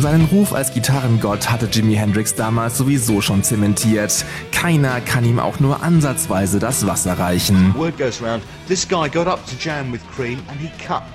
Seinen Ruf als Gitarrengott hatte Jimi Hendrix damals sowieso schon zementiert. Keiner kann ihm auch nur ansatzweise das Wasser reichen. Word goes round, this guy got up to jam with Cream and he cut